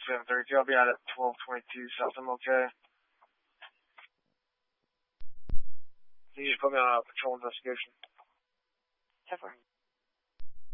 732. I'll be out at 1222 South MLK. You just put me on a patrol investigation. 10-4.